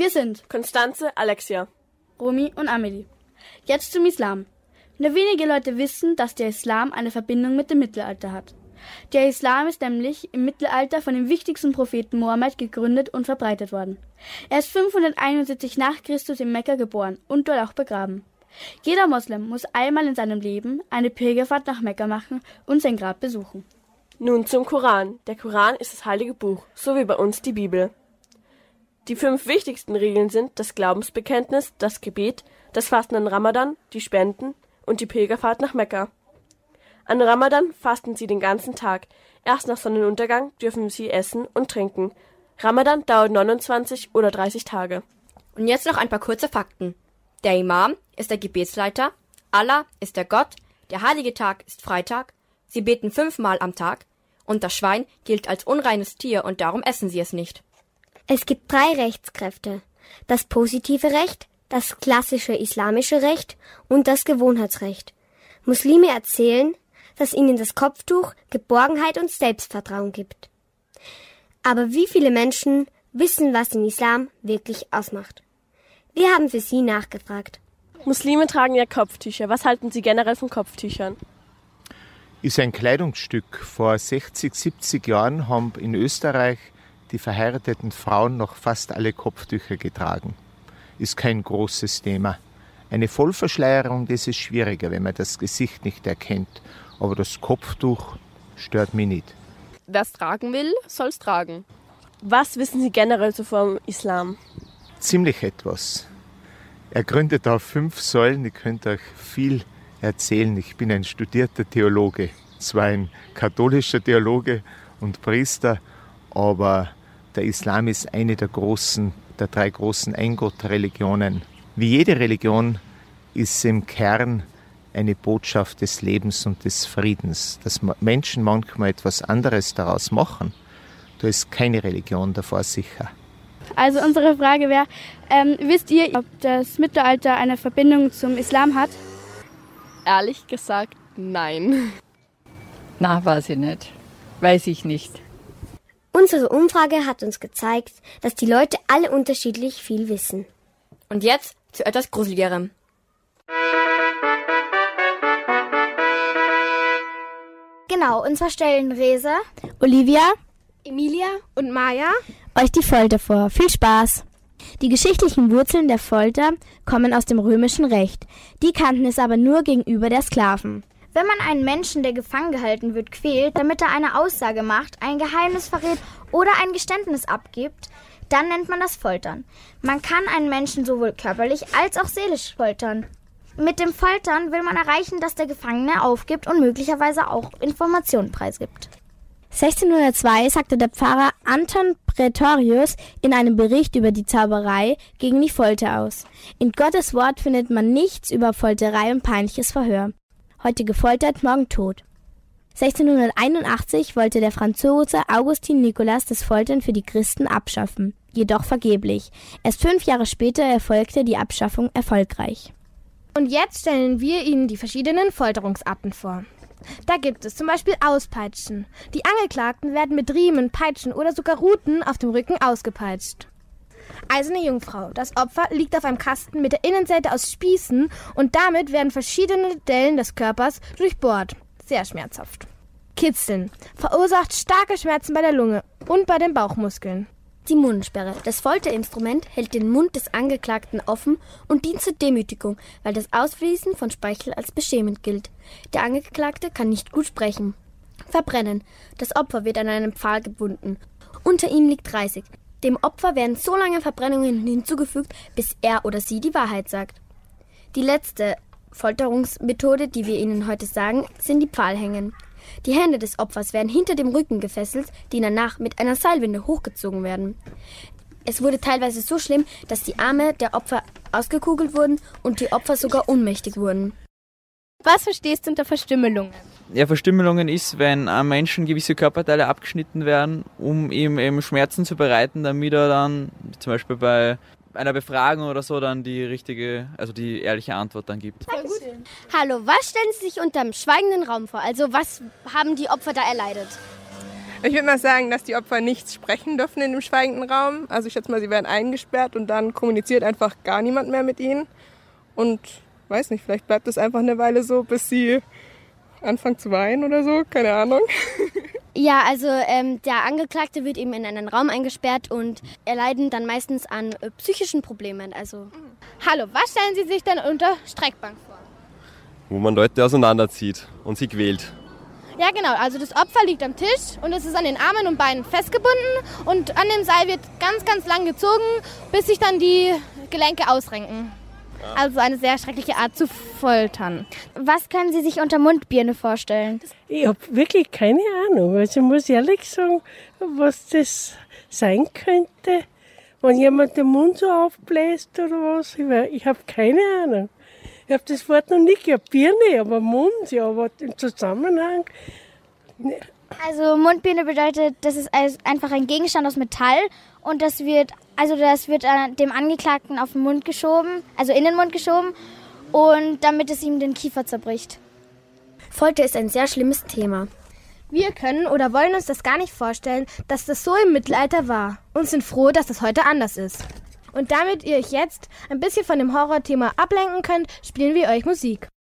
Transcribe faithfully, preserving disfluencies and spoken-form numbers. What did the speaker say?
Wir sind Konstanze, Alexia, Romy und Amelie. Jetzt zum Islam. Nur wenige Leute wissen, dass der Islam eine Verbindung mit dem Mittelalter hat. Der Islam ist nämlich im Mittelalter von dem wichtigsten Propheten Mohammed gegründet und verbreitet worden. Er ist fünfhunderteinundsiebzig nach Christus in Mekka geboren und dort auch begraben. Jeder Moslem muss einmal in seinem Leben eine Pilgerfahrt nach Mekka machen und sein Grab besuchen. Nun zum Koran. Der Koran ist das heilige Buch, so wie bei uns die Bibel. Die fünf wichtigsten Regeln sind das Glaubensbekenntnis, das Gebet, das Fasten an Ramadan, die Spenden und die Pilgerfahrt nach Mekka. An Ramadan fasten sie den ganzen Tag. Erst nach Sonnenuntergang dürfen sie essen und trinken. Ramadan dauert neunundzwanzig oder dreißig Tage. Und jetzt noch ein paar kurze Fakten. Der Imam ist der Gebetsleiter, Allah ist der Gott, der heilige Tag ist Freitag, sie beten fünfmal am Tag und das Schwein gilt als unreines Tier und darum essen sie es nicht. Es gibt drei Rechtskräfte. Das positive Recht, das klassische islamische Recht und das Gewohnheitsrecht. Muslime erzählen, dass ihnen das Kopftuch Geborgenheit und Selbstvertrauen gibt. Aber wie viele Menschen wissen, was den Islam wirklich ausmacht? Wir haben für sie nachgefragt. Muslime tragen ja Kopftücher. Was halten Sie generell von Kopftüchern? Ist ein Kleidungsstück. Vor sechzig, siebzig Jahren haben in Österreich die verheirateten Frauen noch fast alle Kopftücher getragen. Ist kein großes Thema. Eine Vollverschleierung, das ist schwieriger, wenn man das Gesicht nicht erkennt. Aber das Kopftuch stört mich nicht. Wer es tragen will, soll es tragen. Was wissen Sie generell so vom Islam? Ziemlich etwas. Er gründet auf fünf Säulen. Ich könnte euch viel erzählen. Ich bin ein studierter Theologe. Zwar ein katholischer Theologe und Priester, aber der Islam ist eine der großen, der drei großen Eingott-Religionen. Wie jede Religion ist im Kern eine Botschaft des Lebens und des Friedens. Dass Menschen manchmal etwas anderes daraus machen, da ist keine Religion davor sicher. Also unsere Frage wäre, ähm, wisst ihr, ob das Mittelalter eine Verbindung zum Islam hat? Ehrlich gesagt, nein. Na, weiß ich nicht. Weiß ich nicht. Unsere Umfrage hat uns gezeigt, dass die Leute alle unterschiedlich viel wissen. Und jetzt zu etwas Gruseligerem. Genau, und zwar stellen Rese, Olivia, Emilia und Maya euch die Folter vor. Viel Spaß! Die geschichtlichen Wurzeln der Folter kommen aus dem römischen Recht. Die kannten es aber nur gegenüber der Sklaven. Wenn man einen Menschen, der gefangen gehalten wird, quält, damit er eine Aussage macht, ein Geheimnis verrät oder ein Geständnis abgibt, dann nennt man das Foltern. Man kann einen Menschen sowohl körperlich als auch seelisch foltern. Mit dem Foltern will man erreichen, dass der Gefangene aufgibt und möglicherweise auch Informationen preisgibt. sechzehnhundertzwei sagte der Pfarrer Anton Praetorius in einem Bericht über die Zauberei gegen die Folter aus. In Gottes Wort findet man nichts über Folterei und peinliches Verhör. Heute gefoltert, morgen tot. sechzehnhunderteinundachtzig wollte der Franzose Augustin Nicolas das Foltern für die Christen abschaffen, jedoch vergeblich. Erst fünf Jahre später erfolgte die Abschaffung erfolgreich. Und jetzt stellen wir Ihnen die verschiedenen Folterungsarten vor. Da gibt es zum Beispiel Auspeitschen. Die Angeklagten werden mit Riemen, Peitschen oder sogar Ruten auf dem Rücken ausgepeitscht. Eiserne Jungfrau. Das Opfer liegt auf einem Kasten mit der Innenseite aus Spießen und damit werden verschiedene Stellen des Körpers durchbohrt. Sehr schmerzhaft. Kitzeln. Verursacht starke Schmerzen bei der Lunge und bei den Bauchmuskeln. Die Mundsperre. Das Folterinstrument hält den Mund des Angeklagten offen und dient zur Demütigung, weil das Ausfließen von Speichel als beschämend gilt. Der Angeklagte kann nicht gut sprechen. Verbrennen. Das Opfer wird an einen Pfahl gebunden. Unter ihm liegt Reisig. Dem Opfer werden so lange Verbrennungen hinzugefügt, bis er oder sie die Wahrheit sagt. Die letzte Folterungsmethode, die wir Ihnen heute sagen, sind die Pfahlhängen. Die Hände des Opfers werden hinter dem Rücken gefesselt, die danach mit einer Seilwinde hochgezogen werden. Es wurde teilweise so schlimm, dass die Arme der Opfer ausgekugelt wurden und die Opfer sogar ohnmächtig wurden. Was verstehst du unter Verstümmelungen? Ja, Verstümmelungen ist, wenn einem Menschen gewisse Körperteile abgeschnitten werden, um ihm eben Schmerzen zu bereiten, damit er dann zum Beispiel bei einer Befragung oder so dann die richtige, also die ehrliche Antwort dann gibt. Dankeschön. Hallo, was stellen Sie sich unter dem schweigenden Raum vor? Also was haben die Opfer da erleidet? Ich würde mal sagen, dass die Opfer nichts sprechen dürfen in dem schweigenden Raum. Also ich schätze mal, sie werden eingesperrt und dann kommuniziert einfach gar niemand mehr mit ihnen. Und weiß nicht, vielleicht bleibt es einfach eine Weile so, bis sie anfangen zu weinen oder so, keine Ahnung. Ja, also ähm, der Angeklagte wird eben in einen Raum eingesperrt und er leidet dann meistens an äh, psychischen Problemen. Also Hallo, was stellen Sie sich denn unter Streckbank vor? Wo man Leute auseinanderzieht und sie quält. Ja genau, also das Opfer liegt am Tisch und es ist an den Armen und Beinen festgebunden und an dem Seil wird ganz, ganz lang gezogen, bis sich dann die Gelenke ausrenken. Also eine sehr schreckliche Art zu foltern. Was können Sie sich unter Mundbirne vorstellen? Ich habe wirklich keine Ahnung. Also ich muss ehrlich sagen, was das sein könnte, wenn jemand den Mund so aufbläst oder was. Ich habe keine Ahnung. Ich habe das Wort noch nicht gehört. Birne, aber Mund, ja, aber im Zusammenhang. Ne. Also Mundbirne bedeutet, das ist einfach ein Gegenstand aus Metall und das wird, also das wird dem Angeklagten auf den Mund geschoben, also in den Mund geschoben und damit es ihm den Kiefer zerbricht. Folter ist ein sehr schlimmes Thema. Wir können oder wollen uns das gar nicht vorstellen, dass das so im Mittelalter war und sind froh, dass das heute anders ist. Und damit ihr euch jetzt ein bisschen von dem Horrorthema ablenken könnt, spielen wir euch Musik.